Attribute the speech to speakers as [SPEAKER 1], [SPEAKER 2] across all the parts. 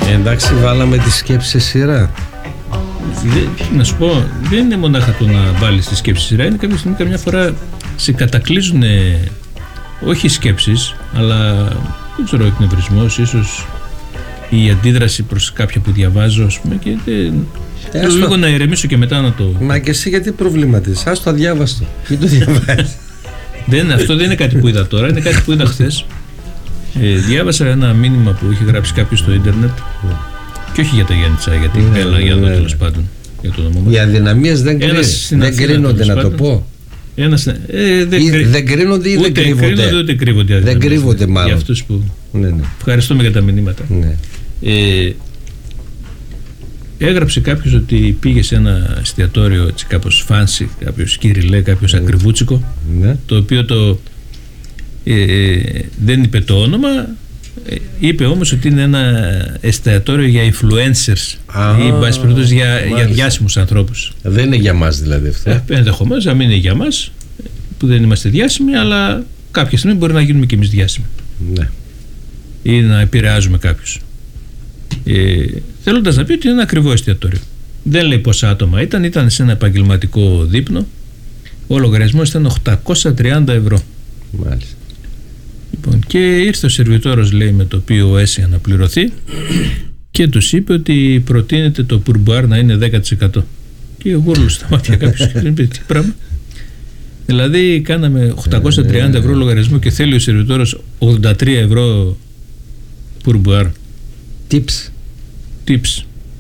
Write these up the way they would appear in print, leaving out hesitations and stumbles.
[SPEAKER 1] Εντάξει, βάλαμε τη σκέψη σε σειρά.
[SPEAKER 2] Να σου πω, δεν είναι μονάχα το να βάλεις τη σκέψη σε σειρά. Είναι κάποια στιγμή, καμιά φορά σε κατακλείζουν όχι σκέψεις, αλλά δεν ξέρω, εκνευρισμός, ίσως η αντίδραση προς κάποια που διαβάζω, ας πούμε, και θέλω λίγο να ηρεμήσω και μετά να το.
[SPEAKER 1] Μα και εσύ γιατί προβληματίζεις? Ας το αδιάβαστο. Μην το διαβάζεις.
[SPEAKER 2] Αυτό δεν είναι κάτι που είδα τώρα, είναι κάτι που είδα χθες. Διάβασα ένα μήνυμα που είχε γράψει κάποιος στο ίντερνετ. Και όχι για τα Γιάννητσα, για την Πέλα, για το τέλος πάντων.
[SPEAKER 1] Οι αδυναμίες δεν κρίνονται, να το πω. Δεν κρίνονται ή δεν κρύβονται.
[SPEAKER 2] Ούτε κρύβονται.
[SPEAKER 1] Δεν κρύβονται μάλλον.
[SPEAKER 2] Για αυτούς που. Ευχαριστούμε για τα μηνύματα. Έγραψε κάποιος ότι πήγε σε ένα εστιατόριο έτσι κάπως fancy, κάποιος κυριλέ, κάποιος ακριβούτσικο, το οποίο δεν είπε το όνομα, είπε όμως ότι είναι ένα εστιατόριο για influencers ή μπας περιπτώσει για διάσημους ανθρώπους.
[SPEAKER 1] Δεν είναι για μας δηλαδή αυτό.
[SPEAKER 2] Ενδεχομένως να μην είναι για μας που δεν είμαστε διάσημοι, αλλά κάποια στιγμή μπορεί να γίνουμε και εμείς διάσημοι.
[SPEAKER 1] Ναι.
[SPEAKER 2] Ή να επηρεάζουμε κάποιους. Θέλοντας να πει ότι είναι ένα ακριβό εστιατόριο. Δεν λέει πόσα άτομα ήταν σε ένα επαγγελματικό δείπνο. Ο λογαριασμός ήταν 830 ευρώ.
[SPEAKER 1] Μάλιστα.
[SPEAKER 2] Λοιπόν, και ήρθε ο σερβιτόρος, λέει, με το POS για να πληρωθεί και τους είπε ότι προτείνεται το pourboire να είναι 10%. Και γούρλωσε στα μάτια κάποιος και είπε τι πράγμα. Δηλαδή κάναμε 830 ευρώ λογαριασμό και θέλει ο σερβιτόρος 83 ευρώ pourboire. Tips.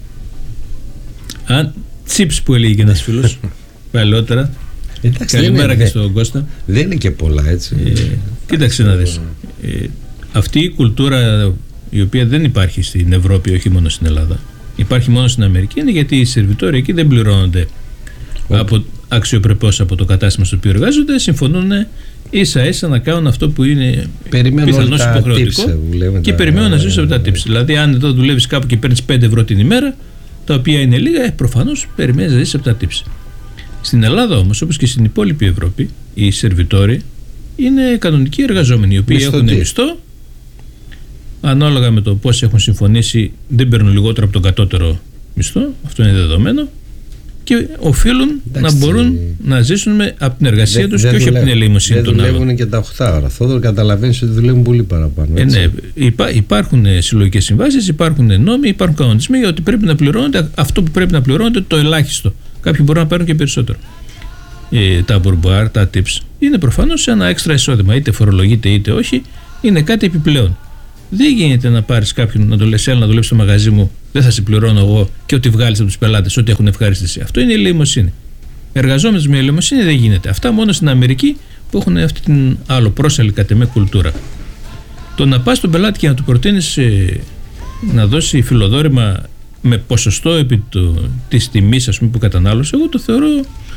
[SPEAKER 2] Chips που έλεγε και ένας φίλος παλαιότερα. Καλημέρα και στον Κώστα.
[SPEAKER 1] Δεν είναι και πολλά, έτσι.
[SPEAKER 2] Κοίταξε να δεις. Αυτή η κουλτούρα, η οποία δεν υπάρχει στην Ευρώπη, όχι μόνο στην Ελλάδα, υπάρχει μόνο στην Αμερική, είναι γιατί οι σερβιτόροι εκεί δεν πληρώνονται αξιοπρεπώς από το κατάστημα στο οποίο εργάζονται, συμφωνούν ίσα-ίσα να κάνουν αυτό που είναι πιθανώς υποχρεωτικό και περιμένουν να ζήσουν από τα tips. Δηλαδή, αν εδώ δουλεύεις κάπου και παίρνεις 5 ευρώ την ημέρα, τα οποία είναι λίγα, προφανώς περιμένεις να ζήσεις από τα tips. Στην Ελλάδα όμως, όπως και στην υπόλοιπη Ευρώπη, οι σερβιτόροι είναι κανονικοί εργαζόμενοι, οι οποίοι έχουν μισθό, ανάλογα με το πώς έχουν συμφωνήσει, δεν παίρνουν λιγότερο από τον κατώτερο μισθό, αυτό είναι δεδομένο, και οφείλουν να μπορούν να ζήσουν από την εργασία τους και όχι από την ελεημοσύνη των άλλων.
[SPEAKER 1] Δεν δουλεύουν και τα 8 ώρα. Θόδωρο, καταλαβαίνεις ότι δουλεύουν πολύ παραπάνω.
[SPEAKER 2] Ναι, υπάρχουν συλλογικές συμβάσεις, υπάρχουν νόμοι, υπάρχουν κανονισμοί ότι πρέπει να πληρώνονται αυτό που πρέπει να πληρώνονται, το ελάχιστο. Κάποιοι μπορούν να πάρουν και περισσότερο. Τα pourboire, τα tips είναι προφανώς ένα έξτρα εισόδημα, είτε φορολογείται είτε όχι, είναι κάτι επιπλέον. Δεν γίνεται να πάρεις κάποιον να το λες, έλα να δουλέψει στο μαγαζί μου, δεν θα σε πληρώνω εγώ και ό,τι βγάλεις από τους πελάτες, ό,τι έχουν ευχαριστήσει. Αυτό είναι η ελεημοσύνη. Εργαζόμενος με ελεημοσύνη δεν γίνεται. Αυτά μόνο στην Αμερική που έχουν αυτή την άλλο πρόσαλη κατ' εμέ κουλτούρα. Το να πας στον πελάτη και να του προτείνεις να δώσει φιλοδόρημα με ποσοστό επί της τιμής, ας πούμε, που κατανάλωσε, εγώ το θεωρώ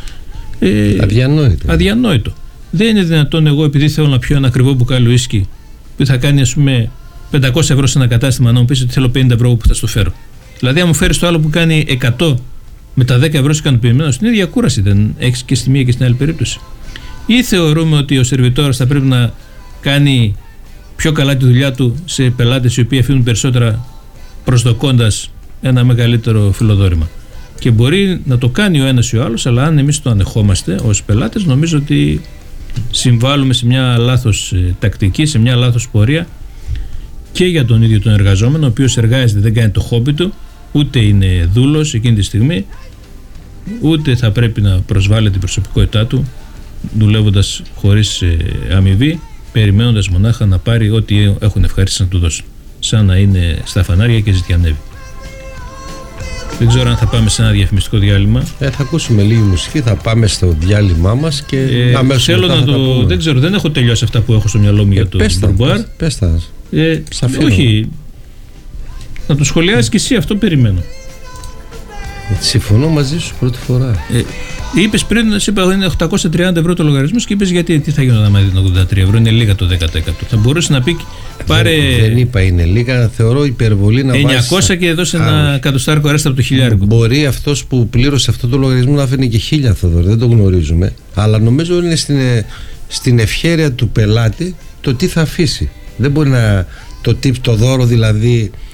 [SPEAKER 2] αδιανόητο. Δεν είναι δυνατόν εγώ, επειδή θέλω να πιω ένα ακριβό μπουκάλι ουίσκι που θα κάνει, ας πούμε, 500 ευρώ σε ένα κατάστημα, να μου πεις ότι θέλω 50 ευρώ που θα στο φέρω. Δηλαδή, αν μου φέρεις το άλλο που κάνει 100 με τα 10 ευρώ ικανοποιημένο, είναι ίδια κούραση, δεν έχεις και στη μία και στην άλλη περίπτωση. Ή θεωρούμε ότι ο σερβιτόρος θα πρέπει να κάνει πιο καλά τη δουλειά του σε πελάτες οι οποίοι αφήνουν περισσότερα, προσδοκώντας ένα μεγαλύτερο φιλοδόρημα. Και μπορεί να το κάνει ο ένας ή ο άλλος, αλλά αν εμείς το ανεχόμαστε ως πελάτες, νομίζω ότι συμβάλλουμε σε μια λάθος τακτική, σε μια λάθος πορεία και για τον ίδιο τον εργαζόμενο, ο οποίος εργάζεται, δεν κάνει το χόμπι του, ούτε είναι δούλος εκείνη τη στιγμή, ούτε θα πρέπει να προσβάλλει την προσωπικότητά του δουλεύοντας χωρίς αμοιβή, περιμένοντας μονάχα να πάρει ό,τι έχουν ευχαρίστηση να του δώσουν, σαν να είναι στα φανάρια και ζητιανεύει. Δεν ξέρω αν θα πάμε σε ένα διαφημιστικό διάλειμμα.
[SPEAKER 1] Θα ακούσουμε λίγη μουσική, θα πάμε στο διάλειμμά μας και αμέσως
[SPEAKER 2] θέλω να το. Δεν ξέρω, δεν έχω τελειώσει αυτά που έχω στο μυαλό μου για το pourboire.
[SPEAKER 1] Πες τα.
[SPEAKER 2] Όχι. Να το σχολιάσεις και εσύ, αυτό περιμένω.
[SPEAKER 1] Συμφωνώ μαζί σου πρώτη φορά.
[SPEAKER 2] Είπες πριν, σε είπα, είναι 830 ευρώ το λογαριασμό και είπες γιατί, τι θα γίνει να δίνει 83 ευρώ, είναι λίγα το 10%. Θα μπορούσε να πει πάρε.
[SPEAKER 1] Δεν είπα είναι λίγα, θεωρώ υπερβολή να βάζεις
[SPEAKER 2] 900 και δώσε ένα εκατοστάρικο αρέστα από το 1000.
[SPEAKER 1] Μπορεί αυτός που πλήρωσε αυτό το λογαριασμό να φέρνει και 1000, Θοδωρή, δεν το γνωρίζουμε. Αλλά νομίζω είναι στην ευχέρεια του πελάτη το τι θα αφήσει. Δεν μπορεί να το δώρο δηλαδή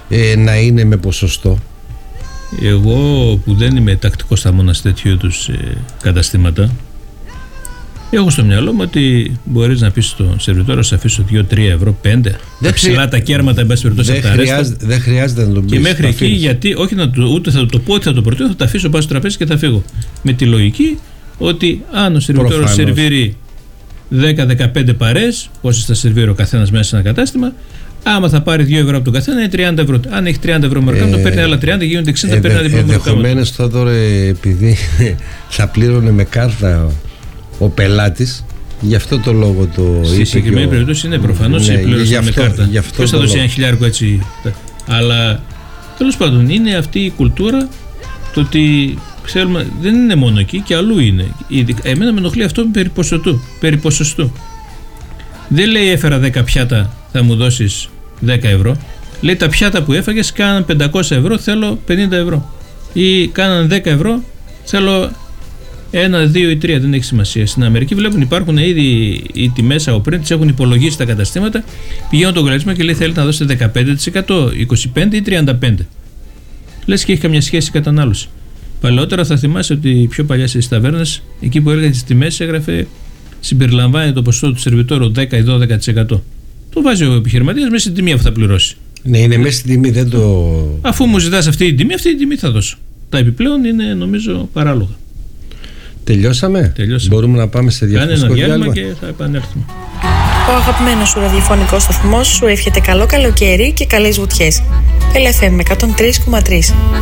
[SPEAKER 1] να είναι με ποσοστό?
[SPEAKER 2] Εγώ που δεν είμαι τακτικός σταμώνα σε τέτοιου είδους καταστήματα, έχω στο μυαλό μου ότι μπορείς να πεις στον σερβιτόρο να σε αφήσω 2-3 ευρώ, 5. Ψηλά τα κέρματα, εν πάση περιπτώσει, από τα ρέστα.
[SPEAKER 1] Δεν χρειάζεται να τον πεις.
[SPEAKER 2] Και μέχρι εκεί, γιατί όχι ούτε θα το πω, ότι θα το προτείνω, θα τα αφήσω πάνω στο τραπέζι και θα φύγω. Με τη λογική ότι αν ο σερβιτόρος σερβίρει 10-15 παρές, πόσες θα σερβίρει ο καθένας μέσα σε ένα κατάστημα, άμα θα πάρει 2 ευρώ από τον καθένα, είναι 30 ευρώ. Αν έχει 30 ευρώ μεροκάματο, παίρνει άλλα 30, γίνονται 60, παίρνει ένα διπλό μεροκάματο.
[SPEAKER 1] Ενδεχομένως τώρα, επειδή θα πλήρωνε με κάρτα ο πελάτης, γι' αυτό το λόγο το είπε.
[SPEAKER 2] Στη συγκεκριμένη περίπτωση είναι προφανώς πλήρωσε με κάρτα. Ποιος θα δώσει 1.000 έτσι? Αλλά τέλος πάντων είναι αυτή η κουλτούρα, το ότι ξέρουμε, δεν είναι μόνο εκεί και αλλού είναι. Εμένα με ενοχλεί αυτό περί ποσοστού. Δεν λέει έφερα 10 πιάτα, θα μου δώσεις 10 ευρώ. Λέει τα πιάτα που έφαγες κάναν 500 ευρώ, θέλω 50 ευρώ. Ή κάναν 10 ευρώ, θέλω 1, 2 ή 3, δεν έχει σημασία. Στην Αμερική βλέπουν υπάρχουν ήδη οι τιμές από πριν, τις έχουν υπολογίσει τα καταστήματα, πηγαίνουν τον λογαριασμό και λέει θέλετε να δώσετε 15%, 25% ή 35%. Λες και έχει καμιά σχέση η κατανάλωση. Παλαιότερα θα θυμάσαι ότι πιο παλιά στις ταβέρνες, εκεί που έλεγε τις τιμές έγραφε συμπεριλαμβάνει το ποσοστό του σερβιτόρου 10 ή 12%. Το βάζει ο επιχειρηματίας μέσα στην τιμή που θα πληρώσει.
[SPEAKER 1] Ναι, είναι μέσα στην τιμή, δεν το.
[SPEAKER 2] Αφού μου ζητάς αυτή την τιμή θα δώσω. Τα επιπλέον είναι νομίζω παράλογα.
[SPEAKER 1] Τελειώσαμε. Μπορούμε να πάμε σε διαφορετικό διάλειμμα
[SPEAKER 2] και θα επανέλθουμε.
[SPEAKER 3] Ο αγαπημένος σου ραδιοφωνικός σταθμός σου εύχεται καλό καλοκαίρι και καλές βουτιές. LFM 103,3.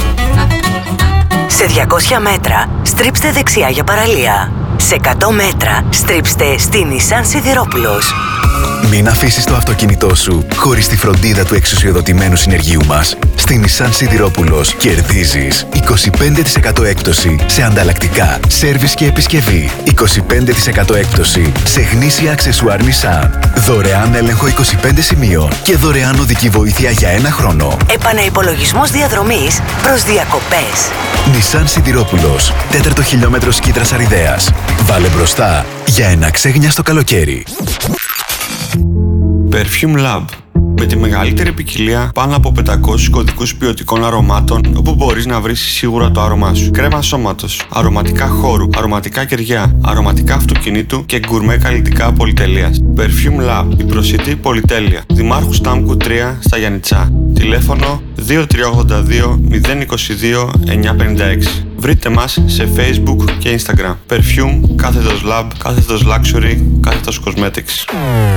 [SPEAKER 4] Σε 200 μέτρα στρίψτε δεξιά για παραλία. Σε 100 μέτρα στρίψτε στη Nissan Σιδηρόπουλος.
[SPEAKER 5] Μην αφήσεις το αυτοκίνητό σου χωρίς τη φροντίδα του εξουσιοδοτημένου συνεργείου μας. Στη Nissan Σιδηρόπουλος κερδίζεις 25% έκπτωση σε ανταλλακτικά, σέρβις και επισκευή. 25% έκπτωση σε γνήσια αξεσουάρ Nissan. Δωρεάν έλεγχο 25 σημείων και δωρεάν οδική βοήθεια για 1 χρόνο.
[SPEAKER 4] Επαναυπολογισμός διαδρομής προς διακοπές.
[SPEAKER 5] Nissan Σιδηρόπουλος, 4ο χιλιόμετρο Σκήτρας Αριδέας. Βάλε μπροστά για ένα ξέγνιαστο καλοκαίρι.
[SPEAKER 6] Perfume Lab. Με τη μεγαλύτερη ποικιλία πάνω από 500 κωδικούς ποιοτικών αρωμάτων, όπου μπορείς να βρεις σίγουρα το άρωμά σου. Κρέμα σώματος, αρωματικά χώρου, αρωματικά κεριά, αρωματικά αυτοκινήτου και γκουρμέ καλλιτικά πολυτελείας. Perfume Lab, η προσιτή πολυτέλεια. Δημάρχου Στάμκου 3 στα Γιαννιτσά. Τηλέφωνο 2382 022 956. Βρείτε μας σε Facebook και Instagram. Perfume, κάθετος Lab, κάθετος Luxury, κάθετος Cosmetics.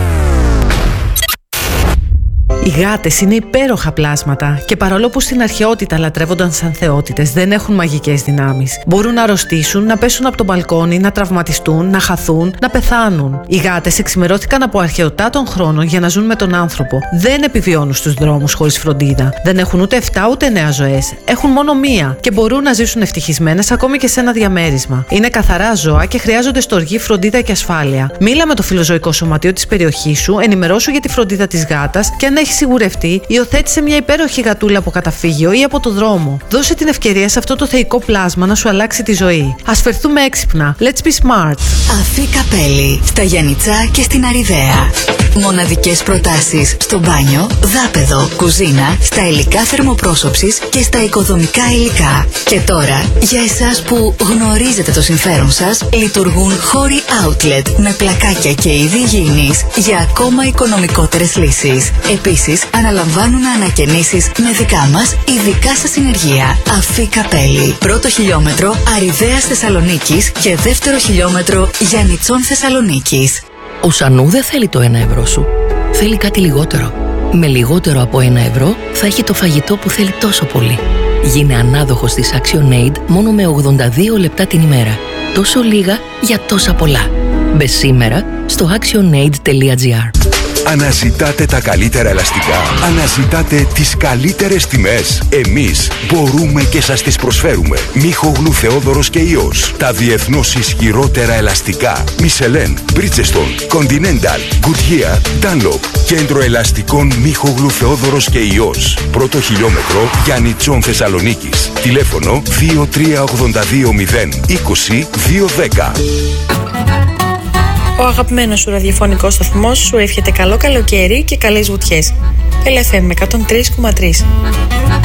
[SPEAKER 7] Οι γάτες είναι υπέροχα πλάσματα και παρόλο που στην αρχαιότητα λατρεύονταν σαν θεότητες, δεν έχουν μαγικές δυνάμεις. Μπορούν να αρρωστήσουν, να πέσουν από το μπαλκόνι, να τραυματιστούν, να χαθούν, να πεθάνουν. Οι γάτες εξημερώθηκαν από αρχαιοτά των χρόνων για να ζουν με τον άνθρωπο. Δεν επιβιώνουν στους δρόμους χωρίς φροντίδα. Δεν έχουν ούτε 7 ούτε 9 ζωές. Έχουν μόνο μία και μπορούν να ζήσουν ευτυχισμένες ακόμη και σε ένα διαμέρισμα. Είναι καθαρά ζώα και χρειάζονται στοργή, φροντίδα και ασφάλεια. Μίλα με το φιλοζωικό σωματείο της περιοχής σου, ενημερώσου για τη φροντίδα της γάτας και αν έχει σιγουρευτεί, υιοθέτησε μια υπέροχη γατούλα από καταφύγιο ή από το δρόμο. Δώσε την ευκαιρία σε αυτό το θεϊκό πλάσμα να σου αλλάξει τη ζωή. Ας φερθούμε έξυπνα. Let's be smart.
[SPEAKER 4] Αφή Καπέλη, στα Γιαννιτσά και στην Αριδαία. Μοναδικές προτάσεις στο μπάνιο, δάπεδο, κουζίνα, στα υλικά θερμοπρόσωψης και στα οικοδομικά υλικά. Και τώρα, για εσάς που γνωρίζετε το συμφέρον σας, λειτουργούν χώροι outlet με πλακάκια και είδη υγιεινής για ακόμα οικονομικότερες λύσεις. Επίσης, αναλαμβάνουν ανακαινήσεις με δικά μας ειδικά σας συνεργεία. Αφή Καπέλη. Πρώτο χιλιόμετρο Αριδαίας Θεσσαλονίκης και δεύτερο χιλιόμετρο Γιαννιτσών Θεσσαλονίκης.
[SPEAKER 8] Ο Σανού δεν θέλει το 1 ευρώ σου. Θέλει κάτι λιγότερο. Με λιγότερο από 1 ευρώ θα έχει το φαγητό που θέλει τόσο πολύ. Γίνε ανάδοχος της ActionAid μόνο με 82 λεπτά την ημέρα. Τόσο λίγα για τόσα πολλά. Μπε σήμερα στο actionaid.gr.
[SPEAKER 9] Αναζητάτε τα καλύτερα ελαστικά. Αναζητάτε τις καλύτερες τιμές. Εμείς μπορούμε και σας τις προσφέρουμε. Μίχογλου Θεόδωρος και Ιός. Τα διεθνώς ισχυρότερα ελαστικά. Μισελέν, Bridgestone, Continental, Goodyear, Dunlop. Κέντρο ελαστικών Μίχογλου Θεόδωρος και Ιός. Πρώτο χιλιόμετρο Γιαννιτσών Θεσσαλονίκης. Τηλέφωνο 2382 0 20 210.
[SPEAKER 3] Ο αγαπημένος σου ραδιοφωνικός σταθμός σου εύχεται καλό καλοκαίρι και καλές βουτιές. LFM 103,3.